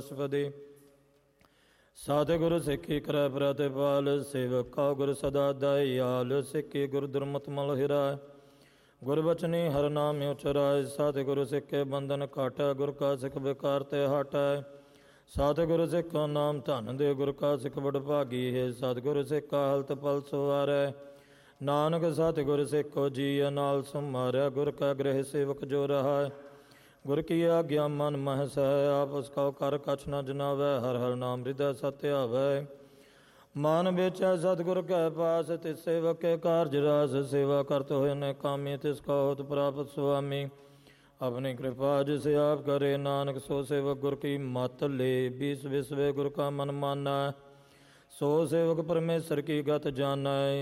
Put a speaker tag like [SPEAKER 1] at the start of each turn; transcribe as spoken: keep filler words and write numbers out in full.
[SPEAKER 1] ਅਸ਼ਟਪਦੀ। ਸਤਿਗੁਰ ਸਿੱਖੀ ਕਰੈ ਪ੍ਰਤਿਪਾਲ, ਸੇਵਕ ਕਾ ਗੁਰ ਸਦਾ ਦਇਆਲ। ਸਿੱਖੀ ਗੁਰ ਦੁਰਮਤਿ ਮਲ ਹਿਰਾਇ, ਗੁਰ ਬਚਨੀ ਹਰਿ ਨਾਮ ਉਚਰਾਇ। ਸਤਿਗੁਰ ਸਿੱਖੇ ਬੰਧਨ ਘਾਟੈ, ਗੁਰ ਕਾ ਸਿੱਖ ਵਿਕਾਰ ਤੇ ਹਟੈ। ਸਤਿਗੁਰ ਸਿੱਖ ਕਾ ਨਾਮ ਧਨ ਦੇ, ਗੁਰ ਕਾ ਸਿੱਖ ਬੜ ਭਾਗੀ ਹੈ। ਸਤਿਗੁਰ ਸਿੱਖ ਕਾ ਹਲਤ ਪਲ ਸੁਵਾਰੈ, ਨਾਨਕ ਸਤਿਗੁਰ ਸਿੱਖੋ ਜੀਅ ਨਾਲ ਸੁਮਾਰੈ। ਗੁਰ ਕਾ ਗ੍ਰਹਿ ਸੇਵਕ ਜੋ ਰਹਾਇ, ਗੁਰ ਕੀ ਆਗਿਆ ਮਨ ਮਹਿ ਸਹਿ। ਆਪਸ ਕਉ ਕਰ ਕਛ ਨ ਜਨਾਵੈ, ਹਰਿ ਹਰਿ ਨਾਮ ਹਿਰਦੈ ਸਤਿ ਆਵੈ। ਮਨ ਵੇਚੈ ਸਤਿਗੁਰ ਕੈ ਪਾਸ, ਤਿਸ ਸੇਵਕ ਕੇ ਕਾਰਜ ਰਾਸ। ਸੇਵਾ ਕਰਤ ਹੋਇ ਨ ਕਾਮੀ, ਤਿਸ ਕਾ ਹੋਤ ਪ੍ਰਾਪਤ ਸੁਆਮੀ। ਆਪਣੀ ਕਿਰਪਾ ਜਿਸ ਆਪ ਕਰੇ, ਨਾਨਕ ਸੋ ਸੇਵਕ ਗੁਰ ਕੀ ਮਤ ਲੇ। ਬੀਸ ਵਿਸਵੇ ਗੁਰ ਕਾ ਮਨ ਮਾਨੈ, ਸੋ ਸੇਵਕ ਪਰਮੇਸ਼ਰ ਕੀ ਗਤ ਜਾਣੈ।